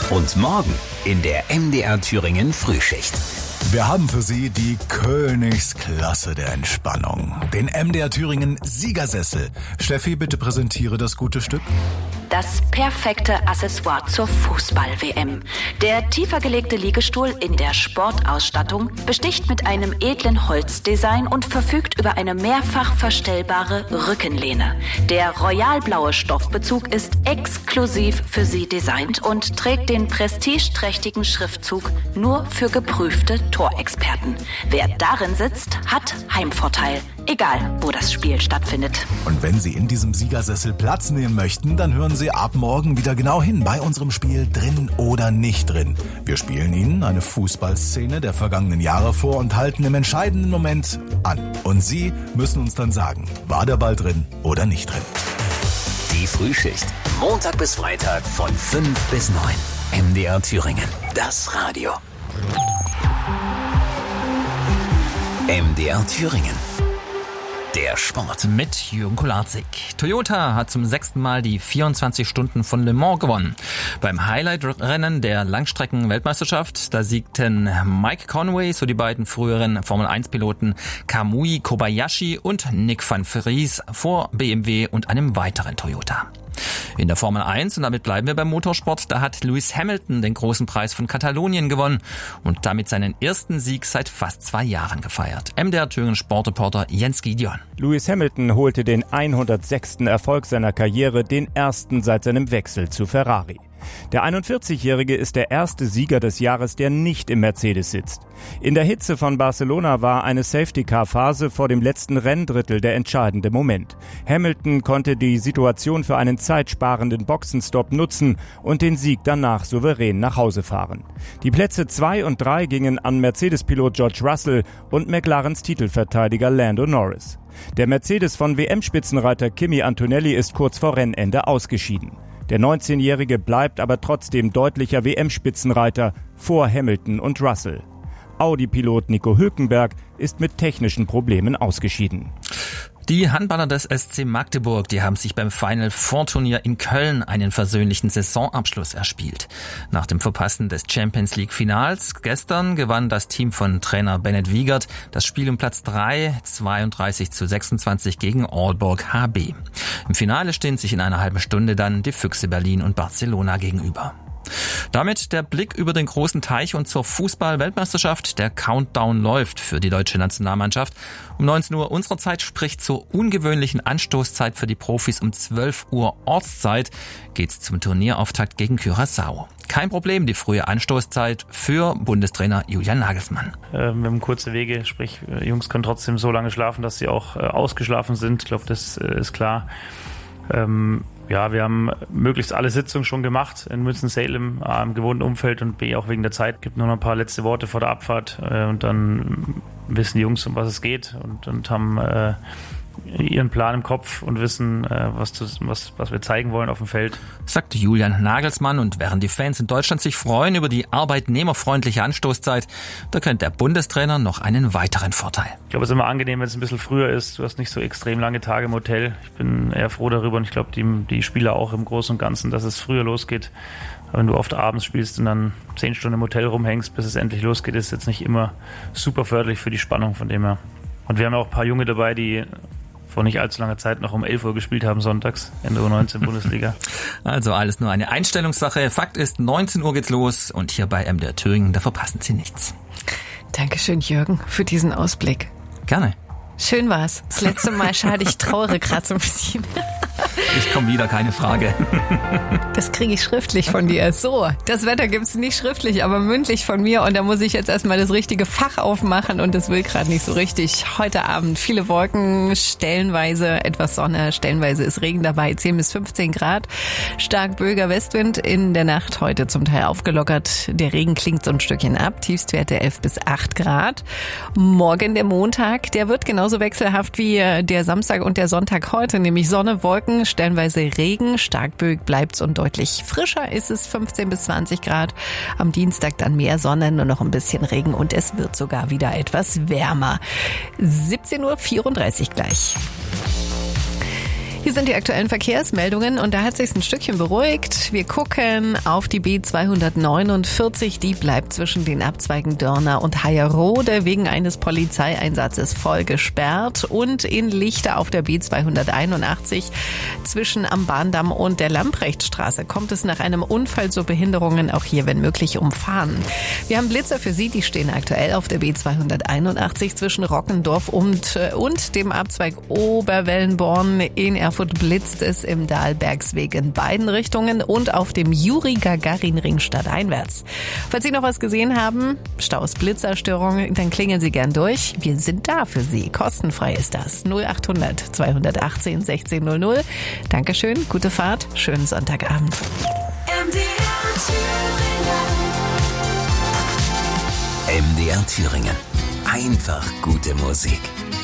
Und morgen in der MDR Thüringen Frühschicht. Wir haben für Sie die Königsklasse der Entspannung. Den MDR Thüringen Siegersessel. Steffi, bitte präsentiere das gute Stück. Das perfekte Accessoire zur Fußball-WM. Der tiefer gelegte Liegestuhl in der Sportausstattung besticht mit einem edlen Holzdesign und verfügt über eine mehrfach verstellbare Rückenlehne. Der royalblaue Stoffbezug ist exklusiv für Sie designt und trägt den prestigeträchtigen Schriftzug nur für geprüfte Torexperten. Wer darin sitzt, hat Heimvorteil. Egal, wo das Spiel stattfindet. Und wenn Sie in diesem Siegersessel Platz nehmen möchten, dann hören Sie ab morgen wieder genau hin bei unserem Spiel Drin oder nicht drin. Wir spielen Ihnen eine Fußballszene der vergangenen Jahre vor und halten im entscheidenden Moment an. Und Sie müssen uns dann sagen, war der Ball drin oder nicht drin. Die Frühschicht. Montag bis Freitag von 5 bis 9. MDR Thüringen. Das Radio. MDR Thüringen. Der Sport. Mit Jürgen Kolarzig. Toyota hat zum 6. Mal die 24 Stunden von Le Mans gewonnen. Beim Highlight-Rennen der Langstrecken-Weltmeisterschaft, da siegten Mike Conway, so die beiden früheren Formel-1-Piloten Kamui Kobayashi und Nick van Vries vor BMW und einem weiteren Toyota. In der Formel 1, und damit bleiben wir beim Motorsport, da hat Lewis Hamilton den großen Preis von Katalonien gewonnen und damit seinen ersten Sieg seit fast 2 Jahren gefeiert. MDR Thüringen Sportreporter Jens Gideon. Lewis Hamilton holte den 106. Erfolg seiner Karriere, den ersten seit seinem Wechsel zu Ferrari. Der 41-Jährige ist der erste Sieger des Jahres, der nicht im Mercedes sitzt. In der Hitze von Barcelona war eine Safety-Car-Phase vor dem letzten Renndrittel der entscheidende Moment. Hamilton konnte die Situation für einen zeitsparenden Boxenstopp nutzen und den Sieg danach souverän nach Hause fahren. Die Plätze 2 und 3 gingen an Mercedes-Pilot George Russell und McLarens Titelverteidiger Lando Norris. Der Mercedes von WM-Spitzenreiter Kimi Antonelli ist kurz vor Rennende ausgeschieden. Der 19-Jährige bleibt aber trotzdem deutlicher WM-Spitzenreiter vor Hamilton und Russell. Audi-Pilot Nico Hülkenberg ist mit technischen Problemen ausgeschieden. Die Handballer des SC Magdeburg, die haben sich beim Final Four Turnier in Köln einen versöhnlichen Saisonabschluss erspielt. Nach dem Verpassen des Champions League Finals gestern gewann das Team von Trainer Bennett Wiegert das Spiel um Platz 3, 32:26 gegen Aalborg HB. Im Finale stehen sich in einer halben Stunde dann die Füchse Berlin und Barcelona gegenüber. Damit der Blick über den großen Teich und zur Fußball-Weltmeisterschaft. Der Countdown läuft für die deutsche Nationalmannschaft. Um 19 Uhr unserer Zeit, sprich zur ungewöhnlichen Anstoßzeit für die Profis um 12 Uhr Ortszeit, geht's zum Turnierauftakt gegen Curaçao. Kein Problem, die frühe Anstoßzeit für Bundestrainer Julian Nagelsmann. Wir haben kurze Wege, sprich Jungs können trotzdem so lange schlafen, dass sie auch ausgeschlafen sind. Ich glaube, das ist klar. Ja, wir haben möglichst alle Sitzungen schon gemacht in München-Salem im gewohnten Umfeld und B auch wegen der Zeit. Gibt nur noch ein paar letzte Worte vor der Abfahrt und dann wissen die Jungs, um was es geht und haben ihren Plan im Kopf und wissen, was wir zeigen wollen auf dem Feld. Sagte Julian Nagelsmann, und während die Fans in Deutschland sich freuen über die arbeitnehmerfreundliche Anstoßzeit, da könnte der Bundestrainer noch einen weiteren Vorteil. Ich glaube, es ist immer angenehm, wenn es ein bisschen früher ist. Du hast nicht so extrem lange Tage im Hotel. Ich bin eher froh darüber und ich glaube, die Spieler auch im Großen und Ganzen, dass es früher losgeht. Aber wenn du oft abends spielst und dann 10 Stunden im Hotel rumhängst, bis es endlich losgeht, ist jetzt nicht immer super förderlich für die Spannung von dem her. Und wir haben auch ein paar Junge dabei, die vor nicht allzu langer Zeit noch um 11 Uhr gespielt haben sonntags in der U19 Bundesliga. Also alles nur eine Einstellungssache. Fakt ist, 19 Uhr geht's los und hier bei MDR Thüringen, da verpassen Sie nichts. Dankeschön, Jürgen, für diesen Ausblick. Gerne. Schön war's. Das letzte Mal, schade, ich trauere gerade so ein bisschen. Ich komme wieder, keine Frage. Das kriege ich schriftlich von dir. So, das Wetter gibt's nicht schriftlich, aber mündlich von mir. Und da muss ich jetzt erstmal das richtige Fach aufmachen und das will gerade nicht so richtig. Heute Abend viele Wolken, stellenweise etwas Sonne, stellenweise ist Regen dabei, 10 bis 15 Grad. Stark böiger Westwind, in der Nacht heute zum Teil aufgelockert. Der Regen klingt so ein Stückchen ab, Tiefstwerte 11 bis 8 Grad. Morgen der Montag, der wird genauso wechselhaft wie der Samstag und der Sonntag heute, nämlich Sonne, Wolken, stellenweise Regen, stark böig bleibt's und deutlich frischer ist es, 15 bis 20 Grad. Am Dienstag dann mehr Sonne, nur noch ein bisschen Regen und es wird sogar wieder etwas wärmer. 17:34 Uhr gleich. Hier sind die aktuellen Verkehrsmeldungen und da hat sich's ein Stückchen beruhigt. Wir gucken auf die B249, die bleibt zwischen den Abzweigen Dörner und Hayerode wegen eines Polizeieinsatzes voll gesperrt und in Lichte auf der B281 zwischen am Bahndamm und der Lamprechtstraße kommt es nach einem Unfall zu Behinderungen, auch hier wenn möglich umfahren. Wir haben Blitzer für Sie, die stehen aktuell auf der B281 zwischen Rockendorf und dem Abzweig Oberwellenborn. In Erfurt blitzt es im Dahlbergsweg in beiden Richtungen und auf dem Juri-Gagarin-Ring stadteinwärts. Falls Sie noch was gesehen haben, Staus, Blitzerstörungen, dann klingeln Sie gern durch. Wir sind da für Sie. Kostenfrei ist das. 0800 218 1600. Dankeschön, gute Fahrt, schönen Sonntagabend. MDR Thüringen. Einfach gute Musik.